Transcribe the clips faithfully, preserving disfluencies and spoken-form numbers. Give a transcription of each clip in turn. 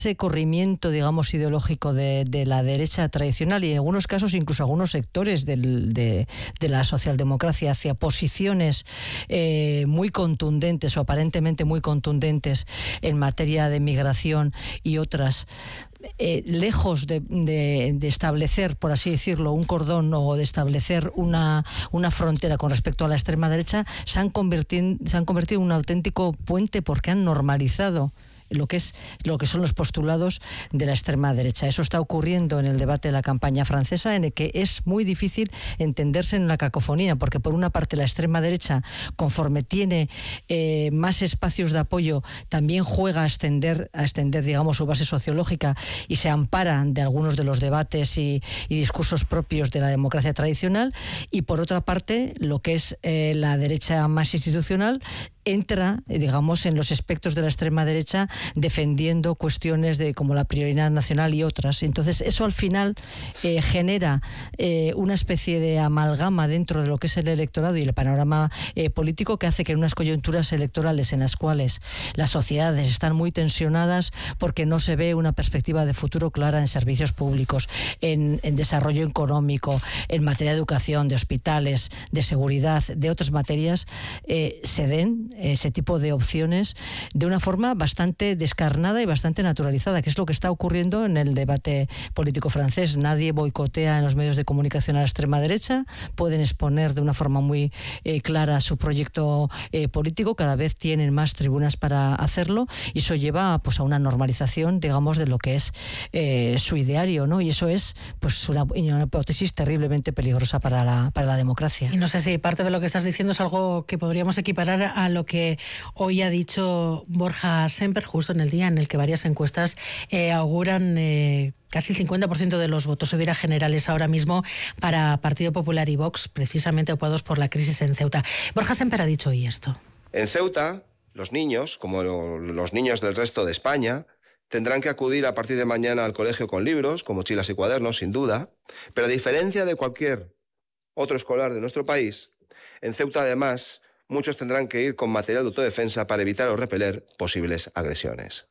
ese corrimiento, digamos, ideológico de, de la derecha tradicional y en algunos casos incluso algunos sectores del, de, de la socialdemocracia hacia posiciones eh, muy contundentes o aparentemente muy contundentes en materia de migración y otras, eh, lejos de, de, de establecer, por así decirlo, un cordón o de establecer una, una frontera con respecto a la extrema derecha, se han convertido, se han convertido en un auténtico puente porque han normalizado lo que es lo que son los postulados de la extrema derecha. Eso está ocurriendo en el debate de la campaña francesa, en el que es muy difícil entenderse en la cacofonía, porque por una parte la extrema derecha, conforme tiene eh, más espacios de apoyo, también juega a extender, a extender, digamos, su base sociológica y se ampara de algunos de los debates y, y discursos propios de la democracia tradicional, y por otra parte lo que es eh, la derecha más institucional entra, digamos, en los espectros de la extrema derecha defendiendo cuestiones de como la prioridad nacional y otras. Entonces eso al final eh, genera eh, una especie de amalgama dentro de lo que es el electorado y el panorama eh, político, que hace que en unas coyunturas electorales en las cuales las sociedades están muy tensionadas porque no se ve una perspectiva de futuro clara en servicios públicos, en, en desarrollo económico, en materia de educación, de hospitales, de seguridad, de otras materias, eh, se den ese tipo de opciones de una forma bastante descarnada y bastante naturalizada, que es lo que está ocurriendo en el debate político francés. Nadie boicotea en los medios de comunicación a la extrema derecha, pueden exponer de una forma muy eh, clara su proyecto eh, político, cada vez tienen más tribunas para hacerlo y eso lleva pues a una normalización, digamos, de lo que es eh, su ideario, ¿no? Y eso es pues una, una hipótesis terriblemente peligrosa para la, para la democracia. Y no sé si parte de lo que estás diciendo es algo que podríamos equiparar a lo que hoy ha dicho Borja Semper, justo en el día en el que varias encuestas eh, auguran eh, casi el cincuenta por ciento de los votos hubiera generales ahora mismo para Partido Popular y Vox, precisamente ocupados por la crisis en Ceuta. Borja Semper ha dicho hoy esto. En Ceuta, los niños, como los niños del resto de España, tendrán que acudir a partir de mañana al colegio con libros, con mochilas y cuadernos, sin duda, pero a diferencia de cualquier otro escolar de nuestro país, en Ceuta además muchos tendrán que ir con material de autodefensa para evitar o repeler posibles agresiones.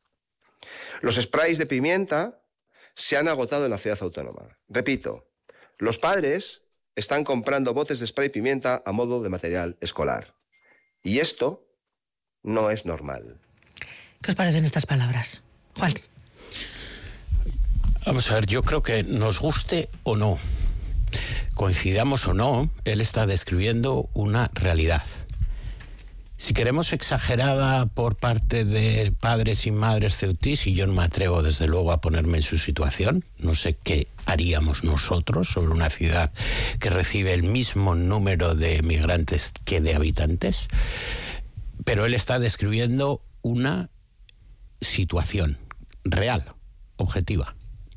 Los sprays de pimienta se han agotado en la ciudad autónoma. Repito, los padres están comprando botes de spray pimienta a modo de material escolar. Y esto no es normal. ¿Qué os parecen estas palabras? Juan. Vamos a ver, yo creo que nos guste o no, coincidamos o no, él está describiendo una realidad. Si queremos exagerada por parte de padres y madres ceutís, y yo no me atrevo desde luego a ponerme en su situación, no sé qué haríamos nosotros sobre una ciudad que recibe el mismo número de migrantes que de habitantes, pero él está describiendo una situación real, objetiva.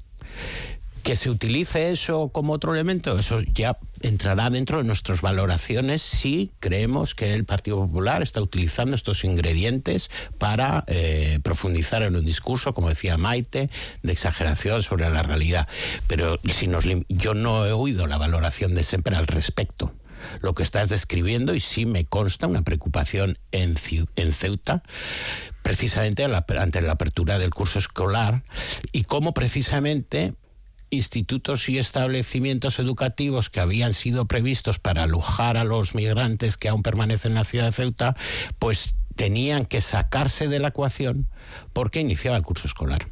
Que se utilice eso como otro elemento, eso ya entrará dentro de nuestras valoraciones si creemos que el Partido Popular está utilizando estos ingredientes para eh, profundizar en un discurso, como decía Maite, de exageración sobre la realidad. Pero si nos, yo no he oído la valoración de Semper al respecto. Lo que estás describiendo, y sí me consta una preocupación en, en Ceuta, precisamente ante la apertura del curso escolar, y cómo precisamente institutos y establecimientos educativos que habían sido previstos para alojar a los migrantes que aún permanecen en la ciudad de Ceuta, pues tenían que sacarse de la ecuación porque iniciaba el curso escolar.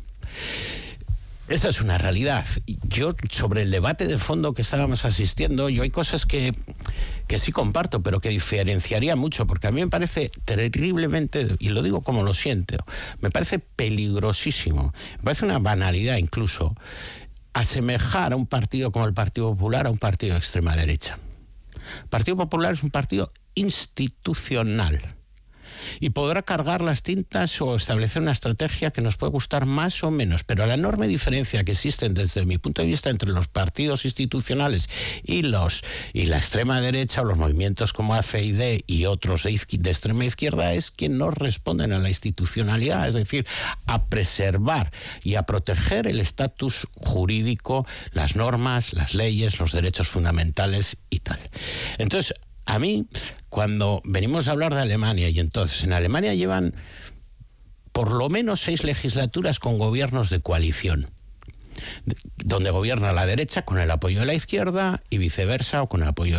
Esa es una realidad. Yo, sobre el debate de fondo que estábamos asistiendo, yo hay cosas que, que sí comparto, pero que diferenciaría mucho, porque a mí me parece terriblemente, y lo digo como lo siento, me parece peligrosísimo, me parece una banalidad incluso, asemejar a un partido como el Partido Popular a un partido de extrema derecha. El Partido Popular es un partido institucional y podrá cargar las tintas o establecer una estrategia que nos puede gustar más o menos, pero la enorme diferencia que existe desde mi punto de vista entre los partidos institucionales y los y la extrema derecha o los movimientos como A F I D y otros de, de extrema izquierda es que no responden a la institucionalidad, es decir, a preservar y a proteger el estatus jurídico, las normas, las leyes, los derechos fundamentales y tal. Entonces, a mí, cuando venimos a hablar de Alemania, y entonces en Alemania llevan por lo menos seis legislaturas con gobiernos de coalición, donde gobierna la derecha con el apoyo de la izquierda y viceversa, o con el apoyo